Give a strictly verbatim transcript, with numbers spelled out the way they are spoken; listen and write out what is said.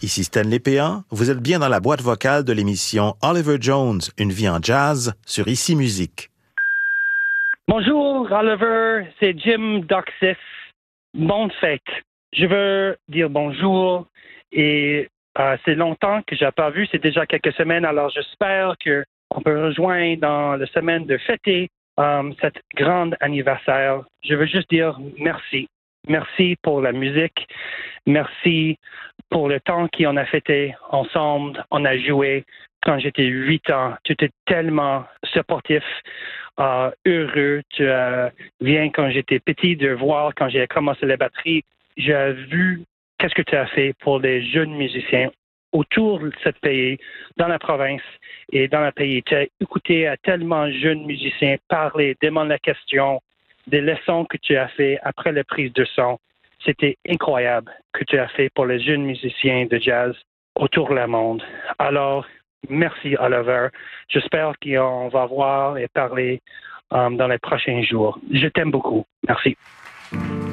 ici Stanley Péan. Vous êtes bien dans la boîte vocale de l'émission Oliver Jones, une vie en jazz sur Ici Musique. Bonjour Oliver, c'est Jim Doxis. Bonne fête. Je veux dire bonjour et euh, c'est longtemps que je n'ai pas vu, c'est déjà quelques semaines, alors j'espère qu'on peut rejoindre dans la semaine de fêter euh, cet grand anniversaire. Je veux juste dire merci. Merci pour la musique. Merci pour le temps qu'on a fêté ensemble. On a joué quand j'étais huit ans. Tu étais tellement supportif, euh, heureux. Tu euh, viens quand j'étais petit de voir quand j'ai commencé la batterie. J'ai vu qu'est-ce que tu as fait pour les jeunes musiciens autour de ce pays, dans la province et dans le pays. Tu as écouté à tellement de jeunes musiciens parler, demander la question, des leçons que tu as fait après la prise de son. C'était incroyable que tu as fait pour les jeunes musiciens de jazz autour du monde. Alors, merci Oliver. J'espère qu'on va voir et parler um, dans les prochains jours. Je t'aime beaucoup. Merci.